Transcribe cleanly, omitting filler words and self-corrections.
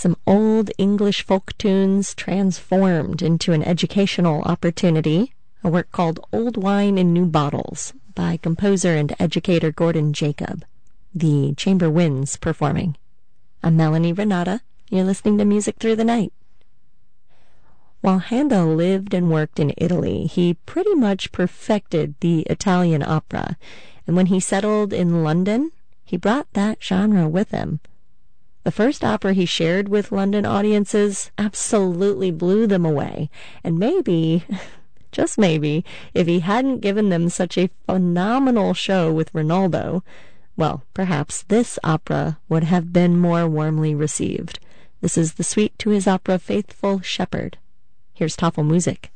Some old English folk tunes transformed into an educational opportunity, a work called Old Wine in New Bottles by composer and educator Gordon Jacob. The Chamber Winds performing. I'm Melanie Renata. You're listening to Music Through the Night. While Handel lived and worked in Italy, he pretty much perfected the Italian opera, and when he settled in London, he brought that genre with him. The first opera he shared with London audiences absolutely blew them away, and maybe, just maybe, if he hadn't given them such a phenomenal show with Rinaldo, well, perhaps this opera would have been more warmly received. This is the suite to his opera Faithful Shepherd. Here's Tafelmusik.